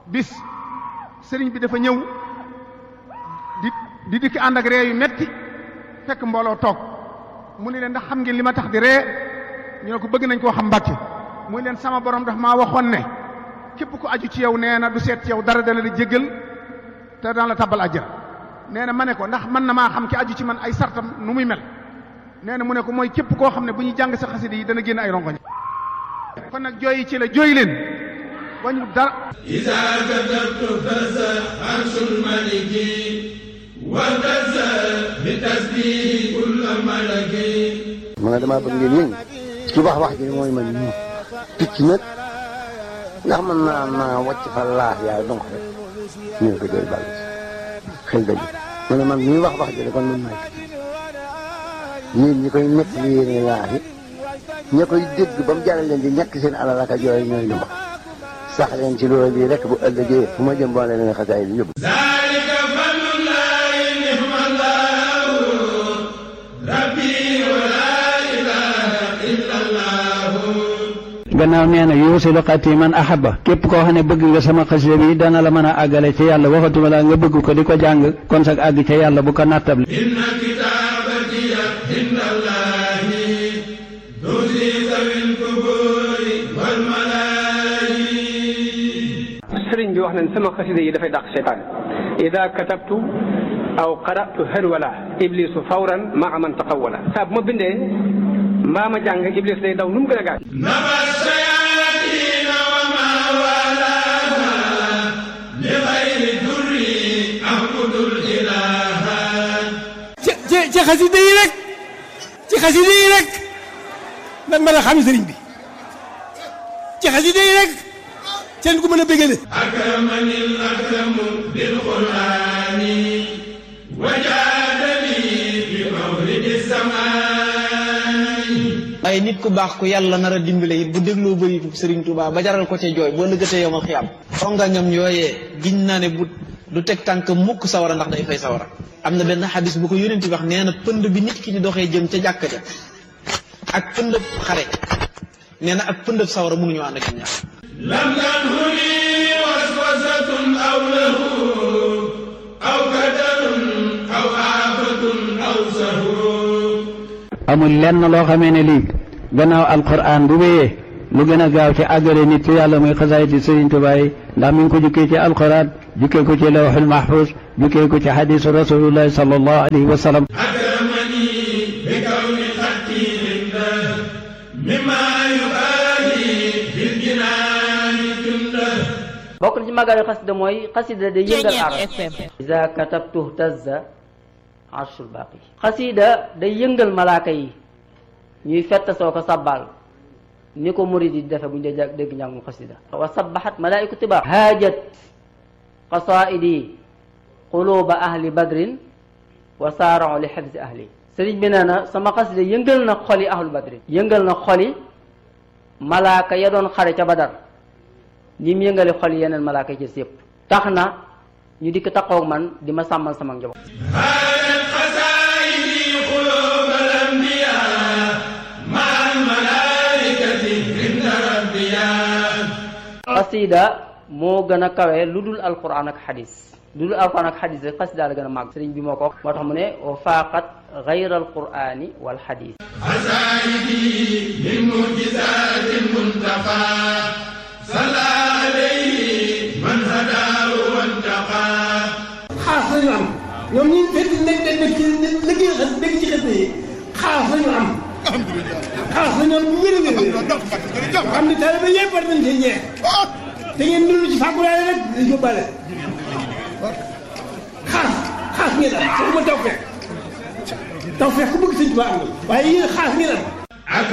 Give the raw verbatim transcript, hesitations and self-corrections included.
bis sëriñ bi dafa ñëw di di dikki ànd ak ree yu metti fekk mbooloo toog mu ne leen ndax xam ngeen li ma tax di ree ñu ne ko bëgg nañ koo xam Mbàkke mu ne leen sama borom daf maa waxoon ne képp ku aju ci yow nee na du seet ci yow dara dana la jéggal te daan la tabbal àjjana nee na ma ne ko ndax mën na maa xam ki aju ci man ay sartam nu muy mel nee na mu ne ko mooy képp koo xam ne bu ñuy jàng sa xasida yi dana génn ay rongoñ kon nag jooyi ci la jooy leen wañu dara iza katabtu faza arshul maliki wa kaza bi tasbihi kull malaki ma nga damaa bëgg ngeen yëngu ci wax wax ji mooy man ñu picc nag ndax mën naa naa wàcc fa laax yaay donc rek ñu ne ko jooy bàll xel dëgg mu ne man ñuy wax wax ji kon man maay picc ñii ñi koy nekk li yéene laax yi ña koy dégg ba mu jaral leen di ñàkk seen alal ak jooy ñooy lu ma sax leen ci loolu bii rek bu ëllëgee fu ma jëm boole leen xasaay bi yóbbu zalika fadlullahi ni'mallahu rabbi wa la ilaha illa allah gannaaw nee na yuusilu xati man ahaba képp koo xam ne bëgg nga sama xasida bi dana la mën a àggale ci yàlla waxatuma la nga bëgg ko di ko jàng kon sax àgg ci yàlla bu ko nattable inna kitabati inda allahi dusi zawil kuburi wal malaayi sëriñ bi wax nañ sama xasida yi dafay dàq seytaan ida katabtu aw qara'tu harwala iblisu fawran maa man taqawwala saa bu ma bindee mbaa ma jàng iblis day daw nu mu gën a gaaw naba sayatina wa ma walaha li xayri durri ahmudul ilaha ci ci ci xasida yi rek ci xasida yi rek nan mën a xam sëriñ bi ci xasida yi rek seen ku mën a bégale akramani akramu bil qur'ani wajadani bi mawlidi samani ay nit ku baax ku yàlla nar a dimbale it bu dégloo bëritu Sëriñ Tuubaa ba jaral ko ca jooy boo lëggatee yow ma xiyam xongañam yooyee giñ naa ne bu du teg tànk mukk sawara ndax day fay sawara am na benn xadis bu ko yónent wax nee na pënd bi nit ki di doxee jëm ca jàkka ja ak pëndëb xare nee na ak pëndëb sawara mënuñu ànd ak ñaar lam tanhuni waswasatun aw lahu aw kadarun aw aafatun aw sahu amul lenn loo xamee ne lii gannaaw alquran bu wéyee lu gën a gaaw ci àggale nit ci yàlla muy xasaayiti Sëriñ Tuubaa yi ndax mi ngi ko jukkee ci alquran jukkee ko ci lawhul mahfuz jukkee ko ci hadisu rasulullahi sallallahu alayhi wa sallam akramani bi kawni xatti inda mimma yubahi bil jinaani tunda bokk na ci màggal xasida mooy xasida day yëngal aras iza katabtu tazza arshul baaqi xasida day yëngal malaaka yi ñuy fett soo ko sabbal ni ko murid yi defe bu ñu dee dégg njàngum xasida wa sabbahat malaaiku tiba haajat qasaidi quluba ahli badrin wa saara'u li hifzi ahli sëriñ bi nee na sama xasida yëngal na xoli ahlu badrin yëngal na xoli malaaka ya doon xare ca badar ñi mu yëngale xoli yeneen malaaka yi ci yëpp tax na ñu dikk taxaw man di ma sàmmal sama njaboot xasida moo gën a kawe lu dul alquran ak xadis lu dul alquran ak xadis rek xasida la gën a màgg sëriñ bi moo ko moo tax mu ne wa faaqat gayra alqurani wal xadis asaidi min mujizati muntaqa salla alayhi man hadahu wantaqa xaas lañu am ñoom ñi fekk nekk nekk nekk ci liggéey xas dégg ci xas yi xaas lañu am xaas lañu am bu wér a wér xam ne taalibe yëpp war nañ cee ñeex te ngeen dund ci fàggulaale rek di yóbbaale xaas xaas ngeen am waxuma taw feex taw feex ku bëgg sëñ Tuubaa am waaye yéen xaas ngeen am